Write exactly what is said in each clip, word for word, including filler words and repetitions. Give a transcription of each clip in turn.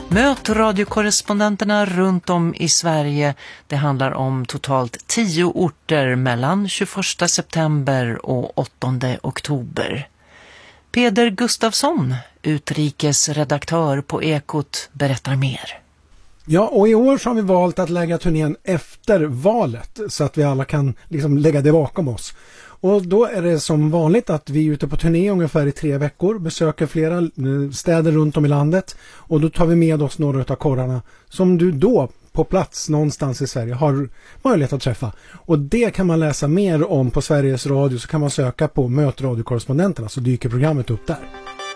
Möt radiokorrespondenterna runt om i Sverige. Det handlar om totalt tio orter mellan tjugoförsta september och åttonde oktober. Peder Gustafsson, utrikesredaktör på Ekot, berättar mer. Ja, och i år så har vi valt att lägga turnén efter valet så att vi alla kan liksom lägga det bakom oss. Och då är det som vanligt att vi är ute på turné ungefär i tre veckor, besöker flera städer runt om i landet och då tar vi med oss några av korrarna som du då på plats någonstans i Sverige har möjlighet att träffa. Och det kan man läsa mer om på Sveriges Radio, så kan man söka på Möt radiokorrespondenterna så dyker programmet upp där.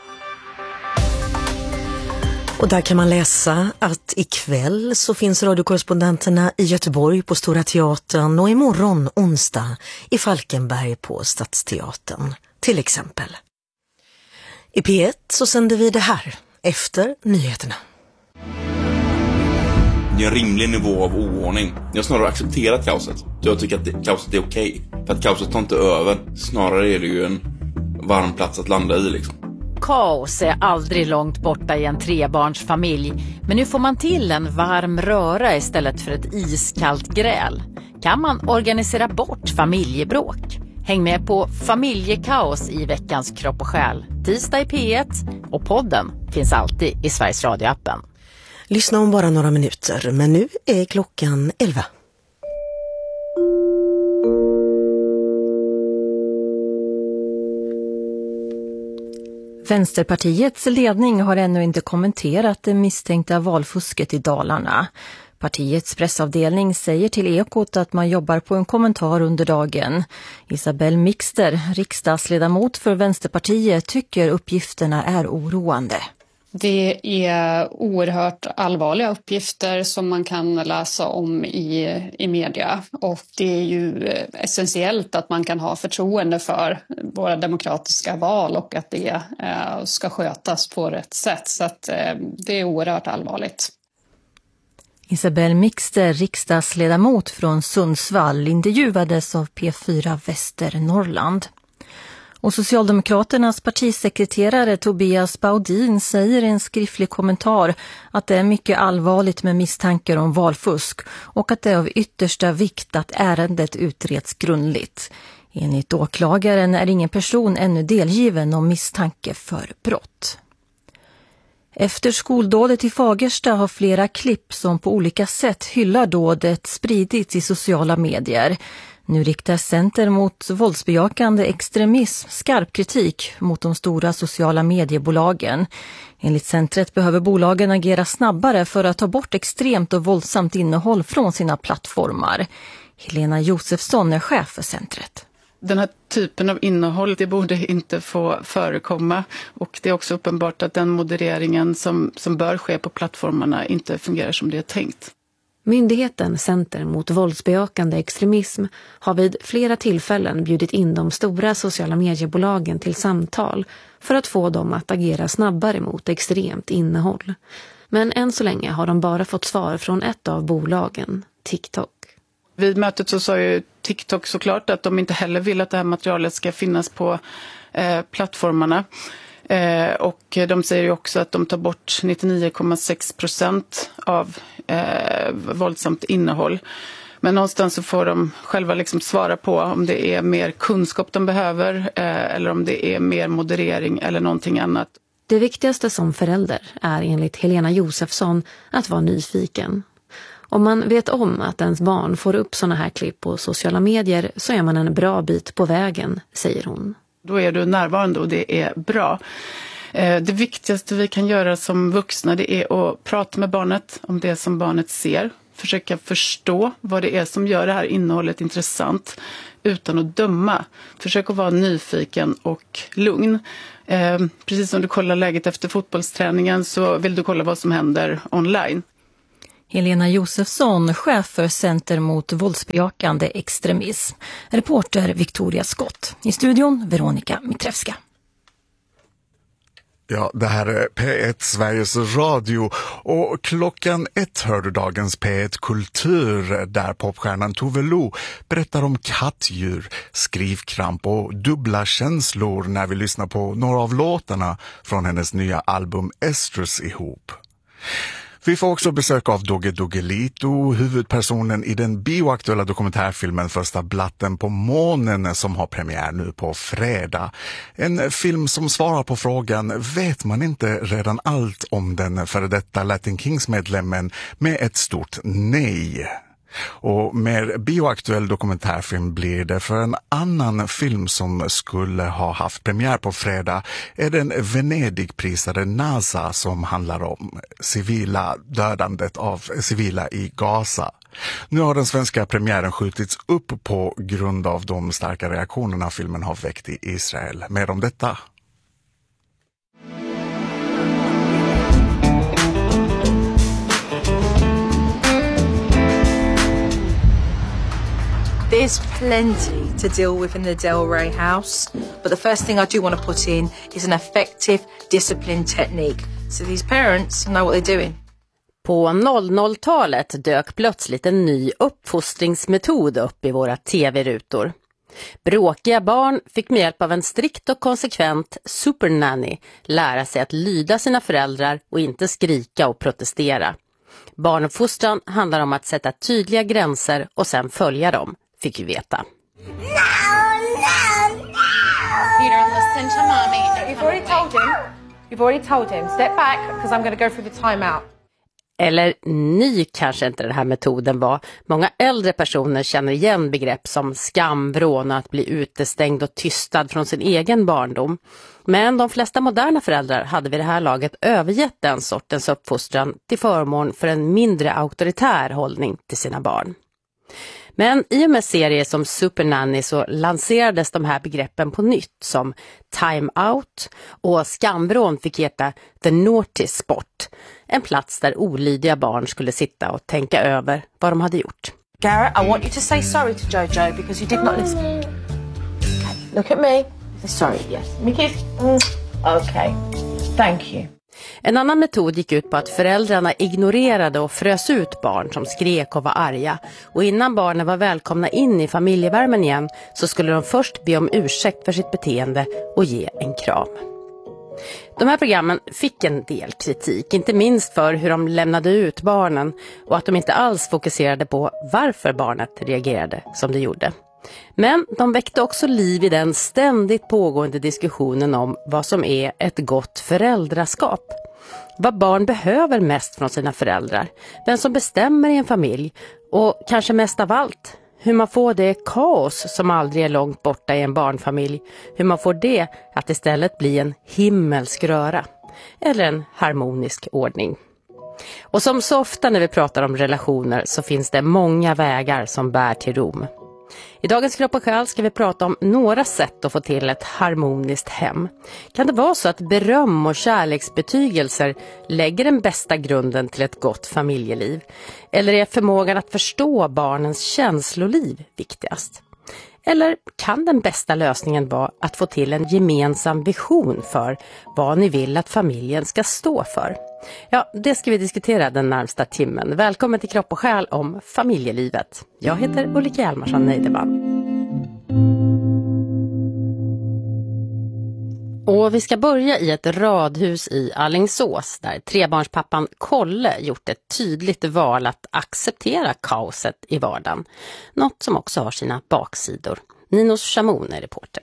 Och där kan man läsa att ikväll så finns radiokorrespondenterna i Göteborg på Stora Teatern och imorgon onsdag i Falkenberg på Stadsteatern till exempel. I P ett så sänder vi det här efter nyheterna. Det är en rimlig nivå av oordning. Jag har snarare accepterat kaoset. Jag tycker att det, kaoset är okej. För att kaoset tar inte över. Snarare är det ju en varm plats att landa i liksom. Kaos är aldrig långt borta i en trebarnsfamilj. Men nu får man till en varm röra istället för ett iskallt gräl. Kan man organisera bort familjebråk? Häng med på Familjekaos i veckans Kropp och själ. Tisdag i P ett och podden finns alltid i Sveriges Radio-appen. Lyssna om bara några minuter, men nu är klockan elva. Vänsterpartiets ledning har ännu inte kommenterat det misstänkta valfusket i Dalarna. Partiets pressavdelning säger till Ekot att man jobbar på en kommentar under dagen. Isabelle Mixter, riksdagsledamot för Vänsterpartiet, tycker uppgifterna är oroande. Det är oerhört allvarliga uppgifter som man kan läsa om i, i media, och det är ju essentiellt att man kan ha förtroende för våra demokratiska val och att det eh, ska skötas på rätt sätt, så att eh, det är oerhört allvarligt. Isabelle Mixter, riksdagsledamot från Sundsvall, intervjuades av P fyra Västernorrland. Och Socialdemokraternas partisekreterare Tobias Baudin säger i en skriftlig kommentar att det är mycket allvarligt med misstankar om valfusk och att det är av yttersta vikt att ärendet utreds grundligt. Enligt åklagaren är ingen person ännu delgiven om misstanke för brott. Efter skoldådet i Fagersta har flera klipp som på olika sätt hyllar dådet spridits i sociala medier. Nu riktar Center mot våldsbejakande extremism skarp kritik mot de stora sociala mediebolagen. Enligt centret behöver bolagen agera snabbare för att ta bort extremt och våldsamt innehåll från sina plattformar. Helena Josefsson är chef för centret. Den här typen av innehåll, det borde inte få förekomma, och det är också uppenbart att den modereringen som, som bör ske på plattformarna inte fungerar som det är tänkt. Myndigheten Center mot våldsbejakande extremism har vid flera tillfällen bjudit in de stora sociala mediebolagen till samtal för att få dem att agera snabbare mot extremt innehåll. Men än så länge har de bara fått svar från ett av bolagen, TikTok. Vid mötet så sa ju TikTok såklart att de inte heller vill att det här materialet ska finnas på eh, plattformarna. Eh, och de säger ju också att de tar bort nittionio komma sex procent av eh, våldsamt innehåll. Men någonstans så får de själva liksom svara på om det är mer kunskap de behöver eh, eller om det är mer moderering eller någonting annat. Det viktigaste som förälder är enligt Helena Josefsson att vara nyfiken. Om man vet om att ens barn får upp såna här klipp på sociala medier så är man en bra bit på vägen, säger hon. Då är du närvarande och det är bra. Det viktigaste vi kan göra som vuxna, det är att prata med barnet om det som barnet ser. Försöka förstå vad det är som gör det här innehållet intressant utan att döma. Försök att vara nyfiken och lugn. Precis som du kollar läget efter fotbollsträningen så vill du kolla vad som händer online. Helena Josefsson, chef för Center mot våldsbejakande extremism. Reporter Victoria Skott. I studion Veronica Mitrevska. Ja, det här är P ett Sveriges Radio och klockan ett hör du dagens P ett Kultur där popstjärnan Tove Lo berättar om kattdjur, skrivkramp och dubbla känslor när vi lyssnar på några av låtarna från hennes nya album Estrus ihop. Vi får också besök av Dogge Doggelito, huvudpersonen i den bioaktuella dokumentärfilmen Första blatten på månen som har premiär nu på fredag. En film som svarar på frågan, vet man inte redan allt om den före detta Latin Kings-medlemmen, med ett stort nej. Och mer bioaktuell dokumentärfilm blir det, för en annan film som skulle ha haft premiär på fredag är den Venedig-prisade NASA som handlar om civila dödandet av civila i Gaza. Nu har den svenska premiären skjutits upp på grund av de starka reaktionerna filmen har väckt i Israel. Mer om detta. There's plenty to deal with in the Del Rey house, but the first thing I do want to put in is an effective discipline technique, so these parents know what they're doing. På noll noll-talet dök plötsligt en ny uppfostringsmetod upp i våra tv-rutor. Bråkiga barn fick med hjälp av en strikt och konsekvent supernanny lära sig att lyda sina föräldrar och inte skrika och protestera. Barnuppfostran handlar om att sätta tydliga gränser och sen följa dem, fick vi veta. No, no, no! Peter, listen to mommy. You've already told him. You've already told him. Step back, because I'm going to go through the timeout. Eller ny kanske inte den här metoden var. Många äldre personer känner igen begrepp som skamvrån och att bli utestängd och tystad från sin egen barndom. Men de flesta moderna föräldrar hade vid det här laget övergett den sortens uppfostran till förmån för en mindre auktoritär hållning till sina barn. Men i och med serier som Supernanny så lanserades de här begreppen på nytt som time out, och skamvrån fick heta the naughty spot, en plats där olydiga barn skulle sitta och tänka över vad de hade gjort. Garrett, I want you to say sorry to Jojo because you did not listen. Okay, look at me. Sorry, yes. Mickey? Mm. Okay, thank you. En annan metod gick ut på att föräldrarna ignorerade och frös ut barn som skrek och var arga. Och innan barnen var välkomna in i familjevärmen igen så skulle de först be om ursäkt för sitt beteende och ge en kram. De här programmen fick en del kritik, inte minst för hur de lämnade ut barnen och att de inte alls fokuserade på varför barnet reagerade som det gjorde. Men de väckte också liv i den ständigt pågående diskussionen om vad som är ett gott föräldraskap. Vad barn behöver mest från sina föräldrar, vem som bestämmer i en familj och kanske mest av allt, hur man får det kaos som aldrig är långt borta i en barnfamilj, hur man får det att istället bli en himmelsk röra eller en harmonisk ordning. Och som så ofta när vi pratar om relationer så finns det många vägar som bär till Rom. I dagens Kropp och själ ska vi prata om några sätt att få till ett harmoniskt hem. Kan det vara så att beröm och kärleksbetygelser lägger den bästa grunden till ett gott familjeliv? Eller är förmågan att förstå barnens känsloliv viktigast? Eller kan den bästa lösningen vara att få till en gemensam vision för vad ni vill att familjen ska stå för? Ja, det ska vi diskutera den närmsta timmen. Välkommen till Kropp och själ om familjelivet. Jag heter Ulrika Hjalmarsson Neideman. Och vi ska börja i ett radhus i Alingsås där trebarnspappan Kolle gjort ett tydligt val att acceptera kaoset i vardagen. Något som också har sina baksidor. Ninos Chamon är reporter.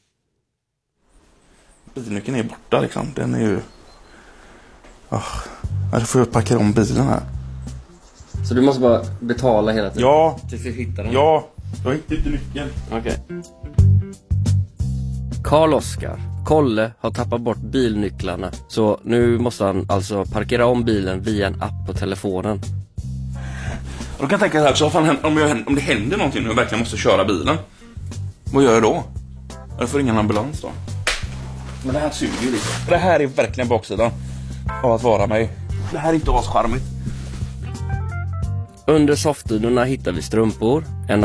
Bilnyckeln är borta liksom. Den är ju... Oh, jag får jag packa om bilen här. Så du måste bara betala hela tiden? Ja. Tills du hittar den? Ja. Jag hittade inte nyckeln. Okej. Okay. Karl Oskar. Kolle har tappat bort bilnycklarna. Så nu måste han alltså parkera om bilen via en app på telefonen. Och då kan jag tänka så här, så fan, om, jag, om det händer någonting och jag verkligen måste köra bilen, vad gör jag då? Jag får ringa en ambulans då. Men det här suger ju lite. Det här är verkligen baksidan av att vara mig. Det här är inte ascharmigt. Under soffdynorna hittar vi strumpor, en